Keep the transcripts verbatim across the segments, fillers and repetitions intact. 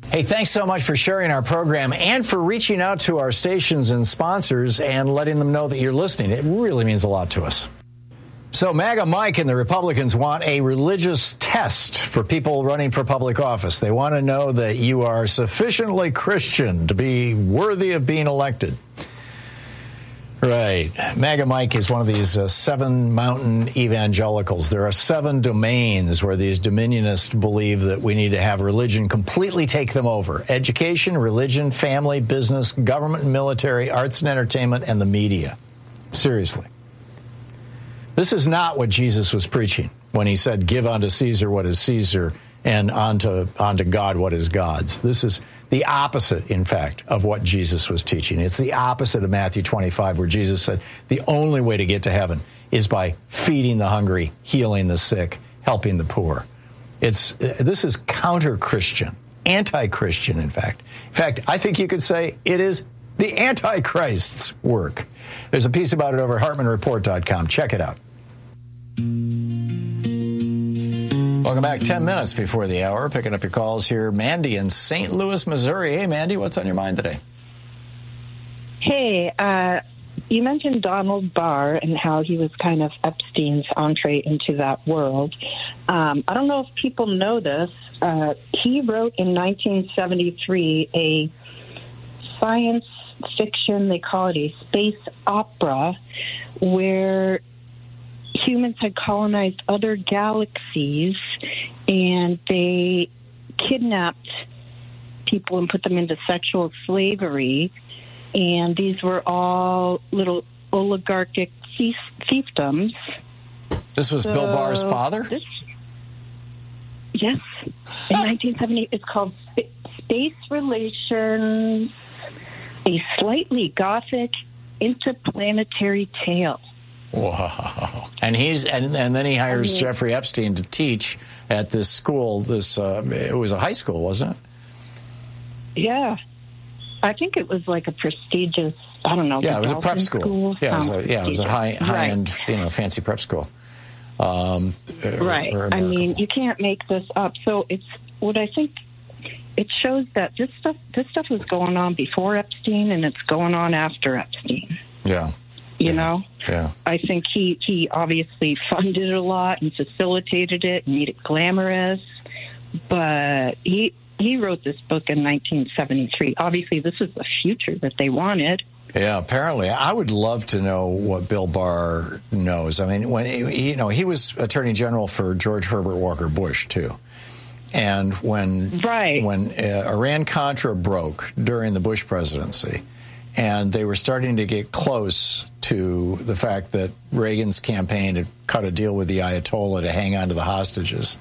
Hey, thanks so much for sharing our program and for reaching out to our stations and sponsors and letting them know that you're listening. It really means a lot to us. So MAGA Mike and the Republicans want a religious test for people running for public office. They want to know that you are sufficiently Christian to be worthy of being elected. Right. MAGA Mike is one of these uh, seven mountain evangelicals. There are seven domains where these dominionists believe that we need to have religion completely take them over. Education, religion, family, business, government and military, arts and entertainment, and the media. Seriously. This is not what Jesus was preaching when he said, give unto Caesar what is Caesar and unto, unto God what is God's. This is the opposite, in fact, of what Jesus was teaching. It's the opposite of Matthew twenty-five, where Jesus said the only way to get to heaven is by feeding the hungry, healing the sick, helping the poor. It's this is counter-Christian, anti-Christian, in fact. In fact, I think you could say it is the Antichrist's work. There's a piece about it over at Hartman Report dot com. Check it out. Welcome back. Ten minutes before the hour. Picking up your calls here. Mandy in Saint Louis, Missouri. Hey, Mandy, what's on your mind today? Hey, uh, you mentioned Donald Barr and how he was kind of Epstein's entree into that world. Um, I don't know if people know this. Uh, he wrote in nineteen seventy-three a science fiction, they call it a space opera, where humans had colonized other galaxies and they kidnapped people and put them into sexual slavery. And these were all little oligarchic fief- fiefdoms. This was so, Bill Barr's father? This, yes. In nineteen seventy, it's called Sp- Space Relations, a slightly gothic interplanetary tale. Wow. And he's and, and then he hires I mean, Jeffrey Epstein to teach at this school. This uh, it was a high school, wasn't it? Yeah. I think it was like a prestigious, I don't know. Yeah, it was a prep school. school. Yeah, it was a, yeah, it was a high high end, you know, fancy prep school. Um, right. I mean, you can't make this up. So it's what I think. It shows that this stuff this stuff was going on before Epstein, and it's going on after Epstein. Yeah. You yeah. know? Yeah. I think he, he obviously funded it a lot and facilitated it and made it glamorous. But he he wrote this book in nineteen seventy-three. Obviously, this is the future that they wanted. Yeah, apparently. I would love to know what Bill Barr knows. I mean, when he, you know, he was Attorney General for George Herbert Walker Bush, too. And when right. when uh, Iran-Contra broke during the Bush presidency, and they were starting to get close to the fact that Reagan's campaign had cut a deal with the Ayatollah to hang on to the hostages,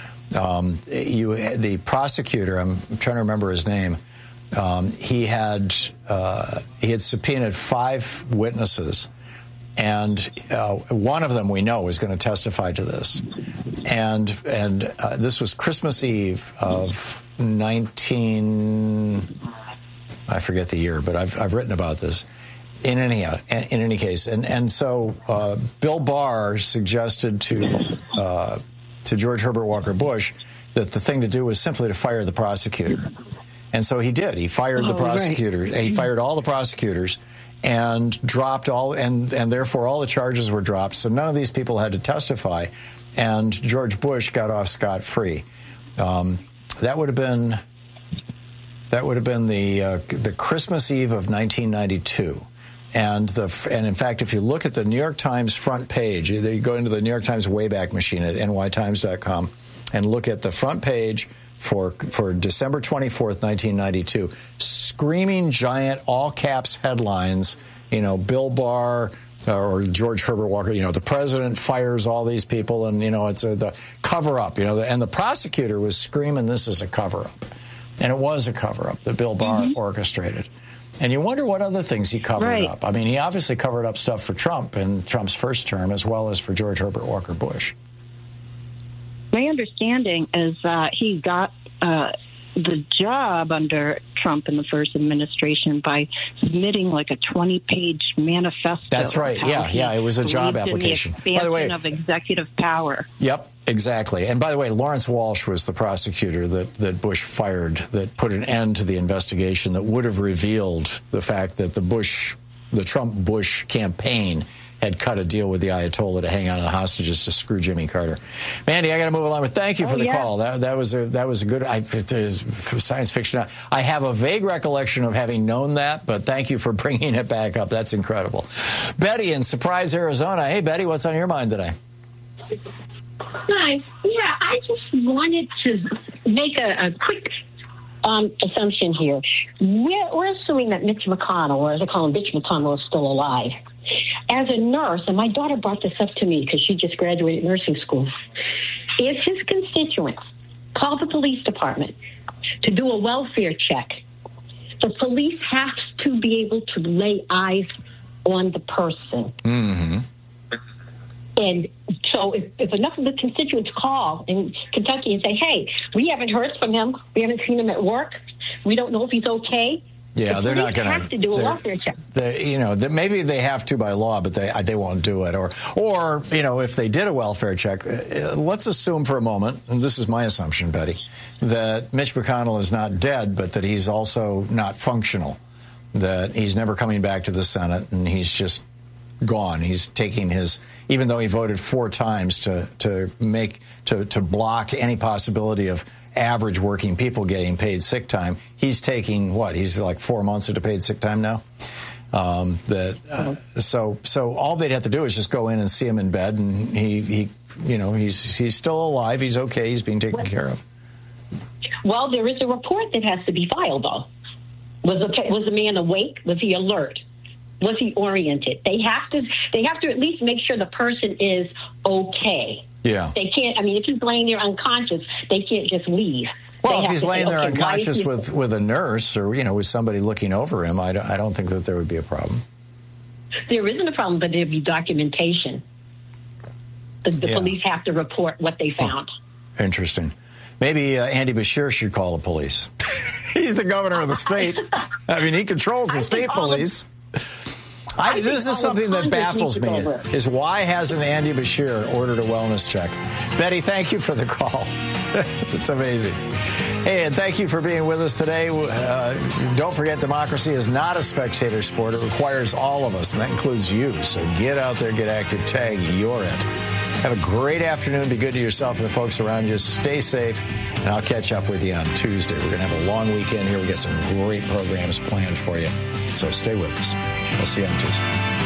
um, you, the prosecutor, I'm trying to remember his name, um, he had uh, he had subpoenaed five witnesses, and uh, one of them we know is going to testify to this. And and uh, this was Christmas Eve of nineteen, I forget the year, but I've I've written about this. In any in any case, and and so uh, Bill Barr suggested to uh, to George Herbert Walker Bush that the thing to do was simply to fire the prosecutor, and so he did. He fired oh, the prosecutor. Right. He fired all the prosecutors and dropped all, and and therefore all the charges were dropped. So none of these people had to testify, and George Bush got off scot-free. Um, that would have been that would have been the uh, the Christmas Eve of nineteen ninety-two. And the and in fact, if you look at the New York Times front page, you go into the New York Times Wayback Machine at N Y Times dot com and look at the front page for for December twenty-fourth, nineteen ninety-two, screaming giant all caps headlines, you know, Bill Barr or George Herbert Walker, you know, the president fires all these people, and, you know, it's a, the cover up, you know, and the prosecutor was screaming this is a cover up. And it was a cover up that Bill Barr mm-hmm. orchestrated. And you wonder what other things he covered right. up. I mean, he obviously covered up stuff for Trump in Trump's first term, as well as for George Herbert Walker Bush. My understanding is that he got uh, the job under Trump in the first administration by submitting like a twenty-page manifesto. That's right. Yeah, yeah. It was a job application. The by the way, of executive power. Yep, exactly. And by the way, Lawrence Walsh was the prosecutor that, that Bush fired that put an end to the investigation that would have revealed the fact that the Bush, the Trump-Bush campaign had cut a deal with the Ayatollah to hang on to the hostages to screw Jimmy Carter. Mandy, I got to move along, but thank you oh, for the yeah. call. That that was a that was a good I, science fiction. I have a vague recollection of having known that, but thank you for bringing it back up. That's incredible. Betty in Surprise, Arizona. Hey, Betty, what's on your mind today? Hi. Yeah, I just wanted to make a, a quick um, assumption here. We're, we're assuming that Mitch McConnell, or as I call him, Mitch McConnell, is still alive. As a nurse, and my daughter brought this up to me because she just graduated nursing school, if his constituents call the police department to do a welfare check, the police have to be able to lay eyes on the person. Mm-hmm. And so if, if enough of the constituents call in Kentucky and say, hey, we haven't heard from him, we haven't seen him at work, we don't know if he's okay, yeah, the they're not going have to do a welfare check. They, you know, they, maybe they have to by law, but they they won't do it. Or, or you know, if they did a welfare check, uh, let's assume for a moment, and this is my assumption, Betty, that Mitch McConnell is not dead, but that he's also not functional, that he's never coming back to the Senate, and he's just gone. He's taking his, even though he voted four times to to make to to block any possibility of average working people getting paid sick time, he's taking what? He's like four months into paid sick time now. Um, that uh, so so all they'd have to do is just go in and see him in bed, and he he you know he's he's still alive. He's okay. He's being taken care of. Well, there is a report that has to be filed, though. Was the was the man awake? Was he alert? Was he oriented? They have to they have to at least make sure the person is okay. Yeah. They can't, I mean, if he's laying there unconscious, they can't just leave. Well, they if he's laying say, there okay, unconscious he- with, with a nurse or, you know, with somebody looking over him, I don't, I don't think that there would be a problem. There isn't a problem, but there'd be documentation. The, the Yeah. police have to report what they found. Oh, interesting. Maybe uh, Andy Beshear should call the police. He's the governor of the state. I mean, he controls the I state think all of- police. I, I this think is all of something that Congress baffles needs to me, go over. is why hasn't Andy Beshear ordered a wellness check? Betty, thank you for the call. It's amazing. Hey, and thank you for being with us today. Uh, don't forget, democracy is not a spectator sport. It requires all of us, and that includes you. So get out there, get active, tag, you're it. Have a great afternoon. Be good to yourself and the folks around you. Stay safe, and I'll catch up with you on Tuesday. We're going to have a long weekend here. We got some great programs planned for you. So stay with us. I'll see you on Tuesday.